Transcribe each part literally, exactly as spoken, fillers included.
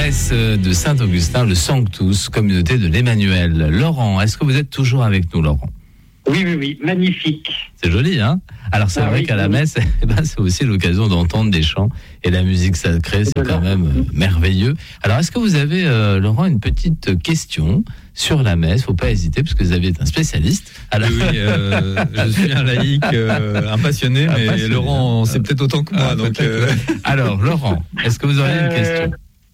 messe de Saint-Augustin, le Sanctus, communauté de l'Emmanuel. Laurent, est-ce que vous êtes toujours avec nous, Laurent ? Oui, oui, oui, magnifique. C'est joli, hein ? Alors c'est ah, vrai oui, qu'à oui. la messe, eh ben, c'est aussi l'occasion d'entendre des chants et la musique sacrée, c'est quand même euh, merveilleux. Alors est-ce que vous avez, euh, Laurent, une petite question sur la messe ? Faut pas hésiter, parce que vous êtes un spécialiste. Alors... Oui, euh, je suis un laïc, euh, un passionné, mais passionné, Laurent, c'est peut-être autant que moi. Ah, donc, euh... Alors, Laurent, est-ce que vous auriez une question ?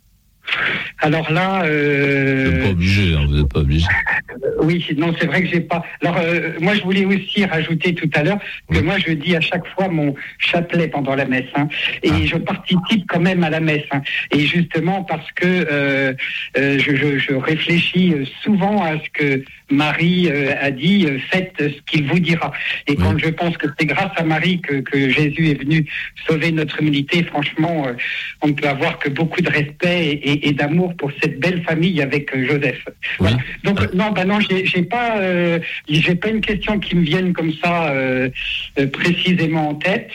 Alors là, euh... vous n'êtes pas obligé, hein, vous n'êtes pas obligé. Oui, non, c'est vrai que j'ai pas. Alors, euh, moi, je voulais aussi rajouter tout à l'heure que oui. moi, je dis à chaque fois mon chapelet pendant la messe, hein, et ah. je participe quand même à la messe, hein, et justement parce que euh, euh, je, je, je réfléchis souvent à ce que Marie euh, a dit, euh, faites ce qu'il vous dira. Et oui. quand je pense que c'est grâce à Marie que, que Jésus est venu sauver notre humanité, franchement, euh, on ne peut avoir que beaucoup de respect et, et, et d'amour pour cette belle famille avec euh, Joseph. Oui. Voilà. Donc, euh... non, bah non, j'ai, j'ai pas, euh, j'ai pas une question qui me vienne comme ça euh, euh, précisément en tête.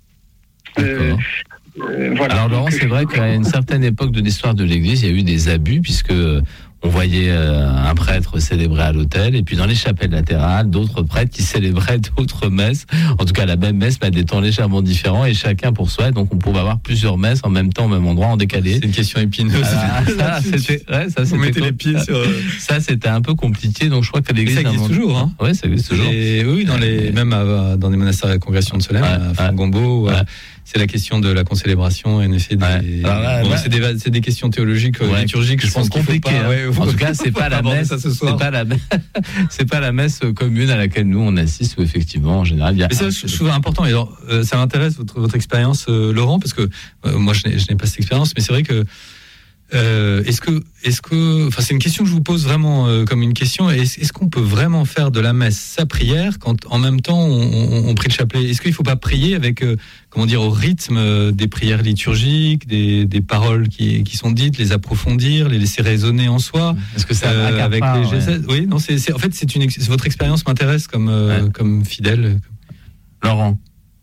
Euh, euh, voilà. Alors Laurent, c'est vrai qu'à une certaine époque de l'histoire de l'Église, il y a eu des abus puisque on voyait euh, un prêtre célébrer à l'autel, et puis dans les chapelles latérales, d'autres prêtres qui célébraient d'autres messes, en tout cas la même messe, mais à des temps légèrement différents, et chacun pour soi, donc on pouvait avoir plusieurs messes en même temps, au même endroit, en décalé. C'est une question épineuse. Ah, ça, c'était, ouais, ça, Vous mettez les pieds sur... Ça, c'était un peu compliqué, donc je crois qu'à l'église... Ça existe moment... toujours, hein. Oui, ça existe toujours. Et, oui, dans les, même à, dans des monastères de la Congrégation de Solesmes, ouais, à Fangombo, ouais. Ouais. C'est la question de la concélébration, en effet. Des... Ouais. Alors là, bon, là, c'est, des, c'est des questions théologiques, ouais, liturgiques, je pense compliquées. Hein. Ouais, en tout cas, c'est pas la messe. C'est pas la, c'est pas la messe commune à laquelle nous on assiste. Où effectivement, en général, il y a. Mais ça, je trouve important. Et alors, euh, ça m'intéresse votre votre expérience, euh, Laurent, parce que euh, moi, je n'ai, je n'ai pas cette expérience, mais c'est vrai que. Euh, est-ce que, est-ce que, enfin, c'est une question que je vous pose vraiment euh, comme une question. Est-ce, est-ce qu'on peut vraiment faire de la messe sa prière quand, en même temps, on, on, on prie le chapelet ? Est-ce qu'il ne faut pas prier avec, euh, comment dire, au rythme des prières liturgiques, des, des paroles qui, qui sont dites, les approfondir, les laisser résonner en soi ? Est-ce que ça euh, avec pas, les ouais. gestes ? Oui, non, c'est, c'est, en fait, c'est une, c'est, votre expérience m'intéresse comme, euh, ouais. comme fidèle. Laurent.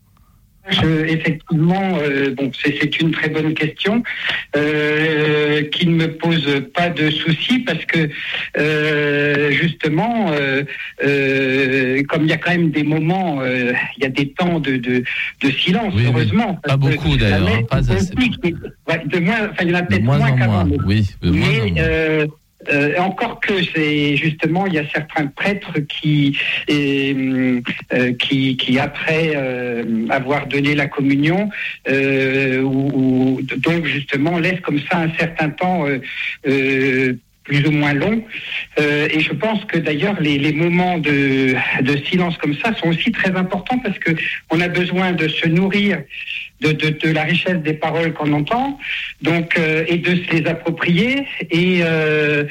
Je, effectivement, euh, bon, c'est, c'est une très bonne question euh, qui ne me pose pas de soucis parce que euh, justement, euh, euh, comme il y a quand même des moments, euh, il y a des temps de, de, de silence, oui, heureusement. Oui. Pas beaucoup d'ailleurs, hein, pas assez. Ouais, de moins, enfin, il y en a peut-être moins, moins qu'avant. Moins. Oui, de moins mais, en moins. Euh, Euh, encore que c'est justement, il y a certains prêtres qui, euh, euh, qui, qui après euh, avoir donné la communion, euh, ou, ou donc justement laissent comme ça un certain temps euh, euh, plus ou moins long. Euh, et je pense que d'ailleurs les, les moments de, de silence comme ça sont aussi très importants parce que on a besoin de se nourrir de, de, de la richesse des paroles qu'on entend, donc euh, et de se les approprier et euh,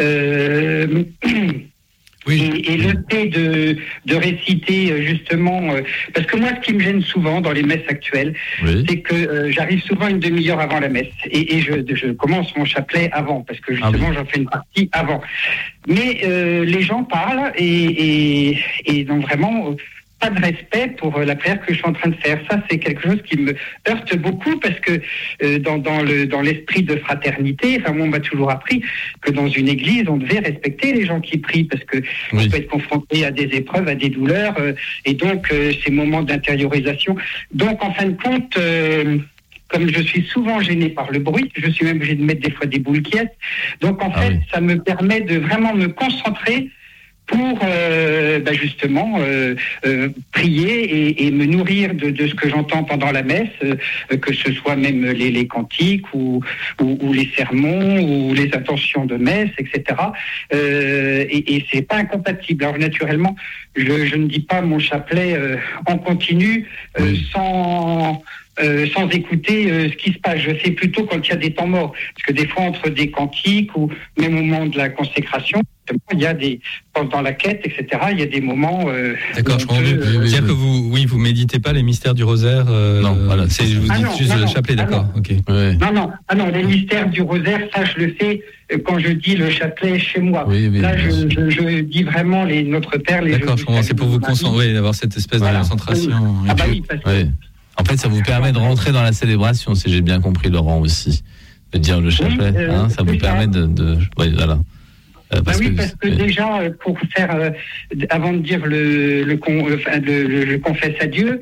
euh, Oui. Et, et le fait de, de réciter justement, euh, parce que moi ce qui me gêne souvent dans les messes actuelles, oui. c'est que euh, j'arrive souvent une demi-heure avant la messe et, et je, je commence mon chapelet avant, parce que justement ah oui. j'en fais une partie avant. Mais euh, les gens parlent et, et, et donc vraiment... Euh, pas de respect pour la prière que je suis en train de faire. Ça, c'est quelque chose qui me heurte beaucoup parce que euh, dans, dans, le, dans l'esprit de fraternité, enfin, moi, on m'a toujours appris que dans une église, on devait respecter les gens qui prient parce que oui. on peut être confronté à des épreuves, à des douleurs, euh, et donc euh, ces moments d'intériorisation. Donc, en fin de compte... Euh, Comme je suis souvent gêné par le bruit, je suis même obligé de mettre des fois des boules quiètes. Donc, en ah fait, oui. ça me permet de vraiment me concentrer pour euh, bah justement euh, euh, prier et, et me nourrir de, de ce que j'entends pendant la messe, euh, que ce soit même les, les cantiques ou, ou, ou les sermons ou les intentions de messe, et cetera. Euh, et, et c'est pas incompatible. Alors naturellement, je, je ne dis pas mon chapelet euh, en continu euh, oui. sans... Euh, sans écouter euh, ce qui se passe. Je sais plutôt quand il y a des temps morts. Parce que des fois, entre des cantiques ou même au moment de la consécration, il y a des, pendant la quête, et cetera, il y a des moments... Euh, D'accord, je comprends mieux. Euh, oui, dire oui. que vous, oui, vous méditez pas les mystères du rosaire euh, Non, voilà. C'est, je vous ah dis non, juste non, le non, chapelet, ah d'accord. Non. Okay. Ouais. non, non, ah non, les mystères du rosaire, ça, je le fais quand je dis le chapelet chez moi. Oui, oui, Là, je, je, je dis vraiment les Notre Père, les... D'accord, je comprends. C'est pour vous concentrer, d'avoir cette espèce voilà. de concentration. Oui. Ah bah oui, parce que... Oui. En fait, ça vous permet de rentrer dans la célébration, si j'ai bien compris, Laurent, aussi. de dire le chapelet, oui, euh, hein, ça vous permet de, de ouais, voilà. Parce bah oui, que, parce que oui. déjà, pour faire, euh, avant de dire le, le, con, enfin, le, le, le confesse à Dieu,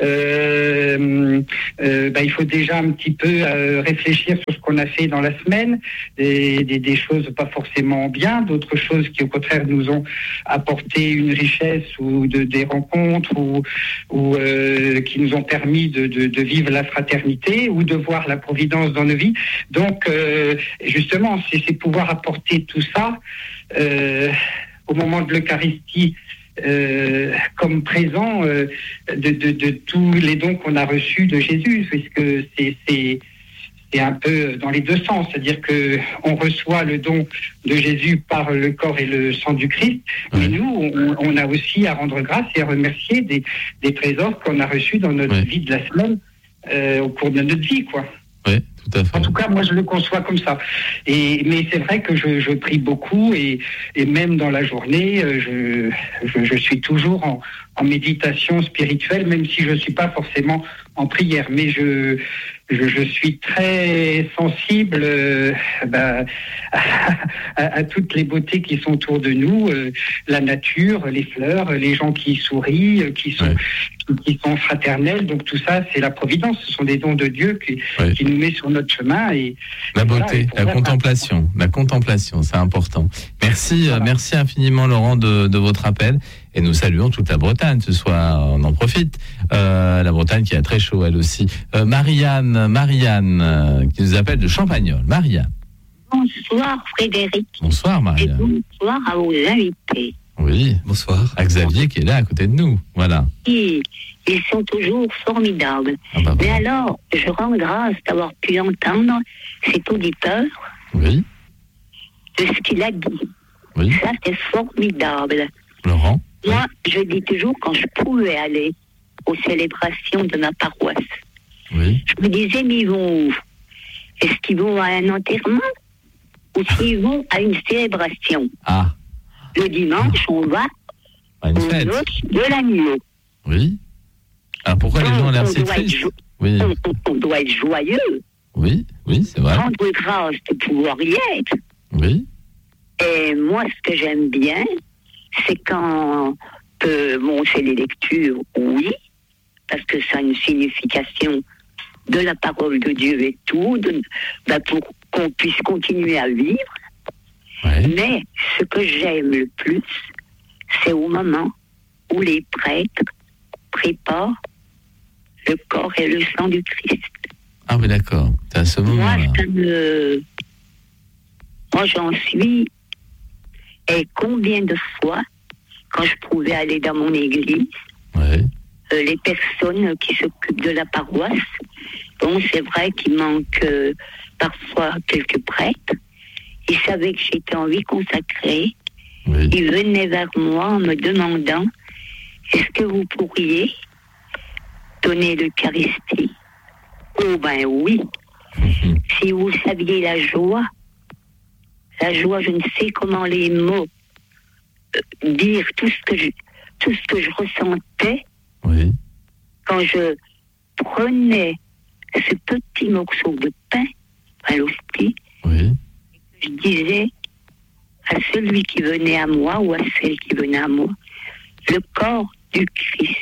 euh, euh, bah, il faut déjà un petit peu euh, réfléchir sur ce qu'on a fait dans la semaine, des, des, des choses pas forcément bien, d'autres choses qui au contraire nous ont apporté une richesse ou de, des rencontres ou, ou euh, qui nous ont permis de, de, de vivre la fraternité ou de voir la providence dans nos vies. Donc, euh, justement, c'est, c'est pouvoir apporter tout ça. Euh, au moment de l'Eucharistie, euh, comme présent euh, de, de, de tous les dons qu'on a reçus de Jésus, puisque c'est, c'est, c'est un peu dans les deux sens, c'est-à-dire que on reçoit le don de Jésus par le corps et le sang du Christ, oui. mais nous, on, on a aussi à rendre grâce et à remercier des, des trésors qu'on a reçus dans notre oui. vie de la semaine, euh, au cours de notre vie, quoi. Oui. Tout à fait. En tout cas, moi, je le conçois comme ça. Et, mais c'est vrai que je, je prie beaucoup et, et même dans la journée, je, je, je suis toujours en, en méditation spirituelle, même si je ne suis pas forcément en prière. Mais je, je, je suis très sensible euh, bah, à, à, à toutes les beautés qui sont autour de nous, euh, la nature, les fleurs, les gens qui sourient, qui sont, ouais. qui, qui sont fraternels. Donc tout ça, c'est la providence. Ce sont des dons de Dieu qui, ouais. qui nous met sur notre chemin. Et, la beauté, voilà, la contemplation, la contemplation, c'est important. Merci, voilà. euh, merci infiniment Laurent de, de votre appel. Et nous saluons toute la Bretagne ce soir, on en profite. Euh, la Bretagne qui a très chaud elle aussi. Euh, Marianne, Marianne, euh, qui nous appelle de Champagnole. Marianne. Bonsoir Frédéric. Bonsoir Marianne. Et bonsoir à vos invités. Oui, bonsoir. À Xavier qui est là à côté de nous, voilà. Oui, ils sont toujours formidables. Ah bah Mais voilà. alors, je rends grâce d'avoir pu entendre cet auditeur. Oui. De ce qu'il a dit. Oui. Ça, c'est formidable. Laurent. Moi, oui. je dis toujours, quand je pouvais aller aux célébrations de ma paroisse, oui. je me disais, mais ils vont où? Est-ce qu'ils vont à un enterrement ou s'ils vont à une célébration? Ah. Le dimanche, on va à une fête de l'agneau. Oui. Alors pourquoi les gens ont l'air si tristes? jo- Oui. on, on, on doit être joyeux. Oui, oui, c'est vrai. Rendre grâce de pouvoir y être. Oui. Et moi, ce que j'aime bien, c'est quand, euh, bon, c'est les lectures, oui, parce que ça a une signification de la parole de Dieu et tout, de, ben pour qu'on puisse continuer à vivre. Ouais. Mais ce que j'aime le plus, c'est au moment où les prêtres préparent le corps et le sang du Christ. Ah oui, d'accord. C'est à ce moment-là. Moi, ça me... Moi, j'en suis... Et combien de fois, quand je pouvais aller dans mon église, ouais. euh, les personnes qui s'occupent de la paroisse, bon, c'est vrai qu'il manque euh, parfois quelques prêtres, ils savaient que j'étais en vie consacrée, oui. Ils venaient vers moi en me demandant, est-ce que vous pourriez donner l'Eucharistie? Oh ben oui, mm-hmm. Si vous saviez la joie, la joie, je ne sais comment les mots euh, dire tout ce que je, tout ce que je ressentais oui. Quand je prenais ce petit morceau de pain à l'hostie, oui. Je disais à celui qui venait à moi ou à celle qui venait à moi, le corps du Christ.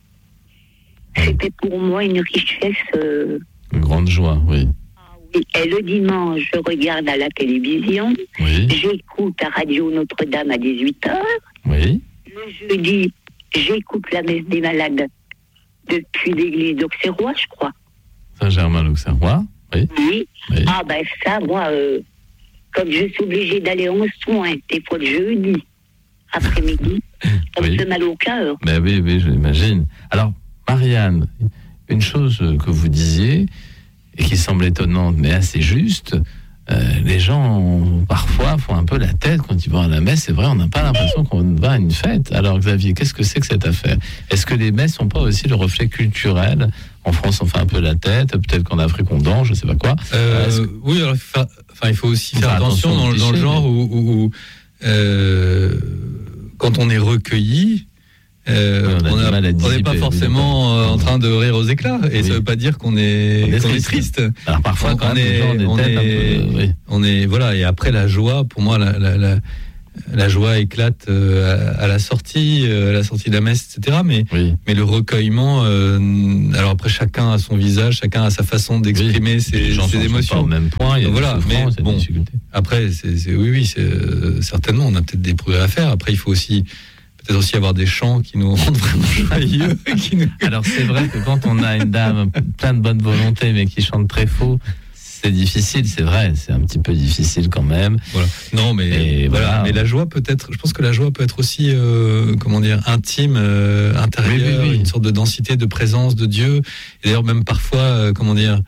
C'était pour moi une richesse. Euh, une grande joie, oui. Et le dimanche, je regarde à la télévision. Oui. J'écoute à Radio Notre-Dame à dix-huit heures. Oui. Le jeudi, j'écoute la messe des malades depuis l'église d'Auxerrois, je crois. Saint-Germain-l'Auxerrois, oui. Oui. oui. Ah ben ça, moi, euh, comme je suis obligée d'aller en soins, des fois le jeudi, après-midi, ça me fait mal au cœur. Ben oui, oui, je l'imagine. Alors, Marianne, une chose que vous disiez, et qui semble étonnante, mais assez juste, euh, les gens, parfois, font un peu la tête quand ils vont à la messe. C'est vrai, on n'a pas l'impression qu'on va à une fête. Alors, Xavier, qu'est-ce que c'est que cette affaire? Est-ce que les messes ne sont pas aussi le reflet culturel? En France, on fait un peu la tête. Peut-être qu'en Afrique, on danse, je ne sais pas quoi. Euh, euh, que... Oui, alors, enfin, il faut aussi faire, faire attention, attention dans, cliché, dans le genre mais... où, où, où euh, quand on est recueilli, Euh, oui, on n'est pas forcément euh, en train de rire aux éclats, et oui. ça veut pas dire qu'on est, on est, qu'on triste. est triste. Alors parfois, quand on, est, est, on, est, un peu, oui. on est, voilà. Et après la joie, pour moi, la, la, la, la joie éclate euh, à, à la sortie, euh, à la sortie de la messe, et cetera. Mais, oui. mais le recueillement, euh, alors après chacun a son visage, chacun a sa façon d'exprimer oui. ses, ses émotions. Pas au même point. Il y a voilà. Mais bon, après, c'est, c'est, oui, oui, c'est, euh, certainement, on a peut-être des progrès à faire. Après, il faut aussi peut-être aussi avoir des chants qui nous rendent vraiment joyeux. qui nous... Alors c'est vrai que quand on a une dame plein de bonne volonté mais qui chante très faux, c'est difficile, c'est vrai, c'est un petit peu difficile quand même. Voilà. Non, mais Et voilà, voilà, mais la joie peut être. Je pense que la joie peut être aussi, euh, comment dire, intime, euh, intérieure, oui, oui, oui. une sorte de densité, de présence de Dieu. Et d'ailleurs même parfois, euh, comment dire.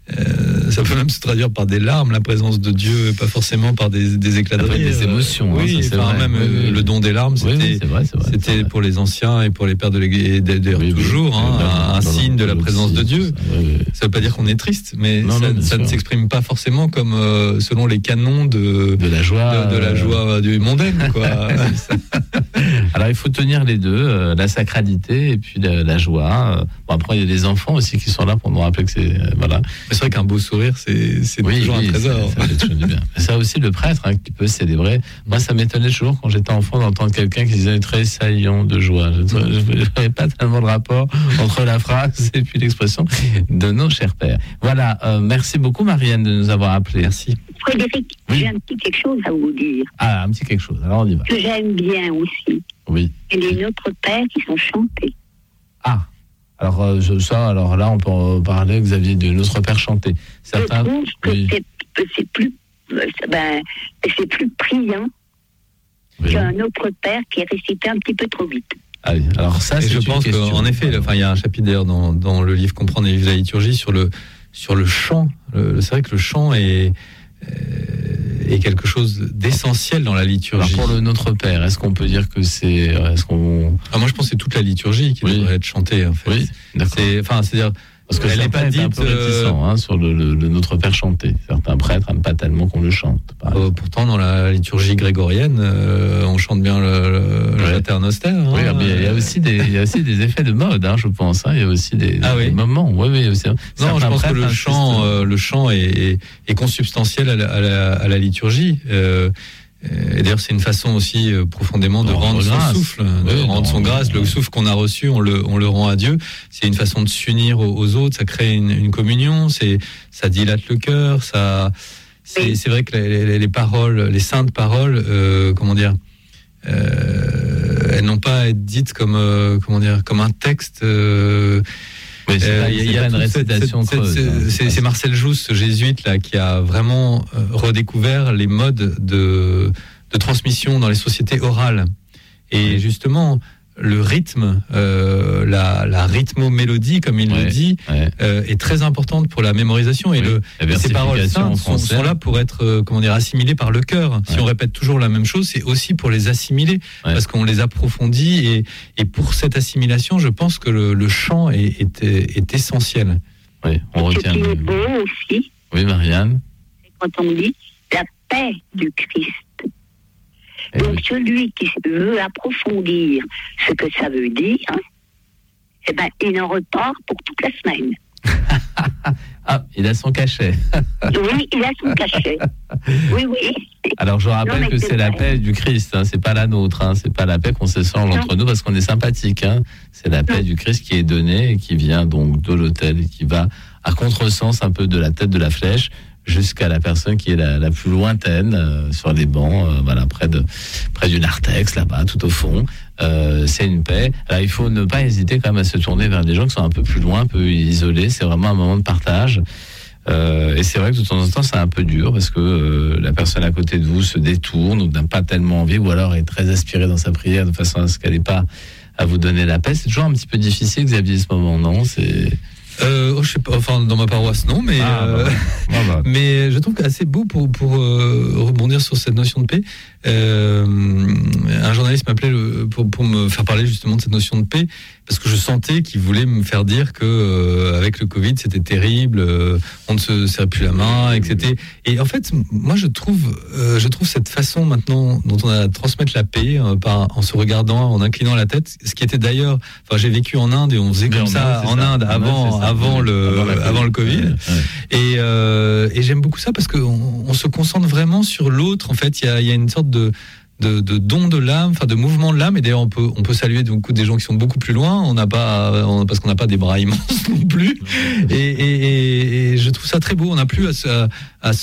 Euh, ça peut même se traduire par des larmes, la présence de Dieu, pas forcément par des, des éclats de rire. Des émotions. Oui, hein, ça, c'est enfin, vrai. Même oui, oui. le don des larmes, c'était, oui, oui, c'est vrai, c'est vrai, c'était c'est vrai. pour les anciens et pour les pères de l'Église, d'ailleurs oui, toujours, oui, hein, un, un signe de la présence de Dieu. Ça ne oui, oui. veut pas dire qu'on est triste, mais non, ça, non, ça ne s'exprime pas forcément comme euh, selon les canons de, de la joie, de, de la joie du mondaine, quoi. Alors il faut tenir les deux, euh, la sacralité et puis la, la joie. Bon, après il y a des enfants aussi qui sont là pour nous rappeler que c'est euh, voilà. Mais c'est vrai qu'un beau sourire, c'est, c'est oui, toujours oui, un trésor. Ça, ça fait toujours du bien. Ça aussi le prêtre hein, qui peut célébrer. Moi ça m'étonnait toujours quand j'étais enfant d'entendre quelqu'un qui disait tressaillant de joie. Je n'avais pas tellement de rapport entre la phrase et puis l'expression de nos chers pères. Voilà. Euh, merci beaucoup Marianne de nous avoir appelés. Merci. Frédéric, oui. j'ai un petit quelque chose à vous dire. Ah, un petit quelque chose. Alors on y va. Que j'aime bien aussi. Oui. Et les Notre Père qui sont chantés. Ah. Alors euh, ça, alors là, on peut en parler, Xavier, de Notre Père chanté. Certains, je trouve que oui. c'est, c'est plus, ben, c'est plus priant oui. qu'un Notre Père qui est récité un petit peu trop vite. Ah oui. Alors ça, et c'est je pense qu'en effet, enfin, il y a un chapitre d'ailleurs dans, dans le livre Comprendre et vivre la liturgie sur le sur le chant. Le, c'est vrai que le chant est est quelque chose d'essentiel dans la liturgie. Alors pour le Notre Père, est-ce qu'on peut dire que c'est, est-ce qu'on... Ah, moi je pense que c'est toute la liturgie qui oui. devrait être chantée en fait. Oui, d'accord. C'est, enfin, c'est-à-dire parce que elle n'est pas dite un peu réticent euh... hein, sur le, le, le Notre Père chanté. Certains prêtres n'aiment pas tellement qu'on le chante. Euh, pourtant, dans la liturgie grégorienne, euh, on chante bien le, le ouais. Pater Noster. Hein, oui, mais il y a aussi des, il y a aussi des effets de mode, hein, je pense. Hein. Il y a aussi des, ah, des oui. moments. Oui, oui. Aussi, non, je pense que le chant, euh, le chant est, est, est consubstantiel à la, à la, à la liturgie. Euh, Et d'ailleurs, c'est une façon aussi euh, profondément de, de rendre, rendre son grâce. souffle, de oui, rendre non, son grâce. Le souffle qu'on a reçu, on le, on le rend à Dieu. C'est une façon de s'unir aux, aux autres. Ça crée une, une communion. C'est, ça dilate le cœur. Ça, c'est, c'est vrai que les, les, les paroles, les saintes paroles, euh, comment dire, euh, elles n'ont pas à être dites comme, euh, comment dire, comme un texte. Euh, Oui, c'est, euh, pas, c'est, y a, y a une récitation cette, creuse. C'est, hein. c'est, c'est Marcel Jousse, ce jésuite là, qui a vraiment euh, redécouvert les modes de, de transmission dans les sociétés orales. Et oui. justement, le rythme, euh, la, la rythmo-mélodie, comme il ouais, le dit, ouais. euh, est très importante pour la mémorisation. Et, oui. le, et ces paroles saintes sont, sont là pour être, euh, comment dire, assimilées par le cœur. Ouais. Si on répète toujours la même chose, c'est aussi pour les assimiler, ouais. parce qu'on les approfondit. Et, et pour cette assimilation, je pense que le, le chant est, est, est essentiel. Oui, on retient. Ce qui est beau aussi. Oui, Marianne. C'est quand on dit la paix du Christ. Et donc, oui. celui qui veut approfondir ce que ça veut dire, eh ben, il en repart pour toute la semaine. Ah, il a son cachet. Oui, il a son cachet. Oui, oui. Alors, je rappelle non, que c'est, c'est la paix du Christ, hein, c'est pas la nôtre, hein, c'est pas la paix qu'on s'échange entre nous parce qu'on est sympathique. Hein. C'est la paix non. du Christ qui est donnée et qui vient donc de l'autel et qui va à contresens un peu de la tête de la flèche jusqu'à la personne qui est la, la plus lointaine euh, sur les bancs, euh, voilà, près de près du narthex, là-bas, tout au fond. Euh, c'est une paix. Alors, il faut ne pas hésiter quand même à se tourner vers des gens qui sont un peu plus loin, un peu isolés. C'est vraiment un moment de partage. Euh, et c'est vrai que de temps en temps, c'est un peu dur parce que euh, la personne à côté de vous se détourne ou n'a pas tellement envie, ou alors est très aspirée dans sa prière de façon à ce qu'elle n'ait pas à vous donner la paix. C'est toujours un petit peu difficile, Xavier, ce moment, non ? C'est... Euh, oh, je sais pas, enfin dans ma paroisse non, mais ah, euh, bah, bah, bah. mais je trouve que assez beau pour pour euh, rebondir sur cette notion de paix. Euh, un journaliste m'appelait le, pour pour me faire parler justement de cette notion de paix parce que je sentais qu'il voulait me faire dire que euh, avec le Covid c'était terrible, euh, on ne se serrait plus la main, et cetera. Et en fait, moi je trouve euh, je trouve cette façon maintenant dont on a à transmettre la paix euh, par en se regardant, en inclinant la tête, ce qui était d'ailleurs, enfin j'ai vécu en Inde et on faisait comme ça en Inde avant avant le avant, avant le Covid. Ouais, ouais. Et euh, et j'aime beaucoup ça parce que on, on se concentre vraiment sur l'autre. En fait, il y a il y a une sorte de De, de don de l'âme, enfin de mouvement de l'âme, et d'ailleurs on peut on peut saluer beaucoup des gens qui sont beaucoup plus loin. On n'a pas on, parce qu'on n'a pas des bras immenses non plus. Et, et, et, et je trouve ça très beau. On n'a plus à, à, à